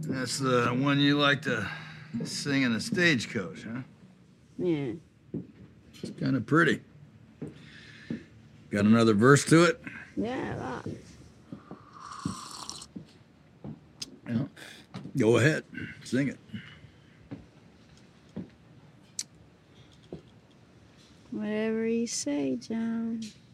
That's the one you like to sing in the stagecoach, huh? Yeah. It's kind of pretty. Got another verse to it? Yeah, Yeah. Go ahead, sing it. whatever you say, John.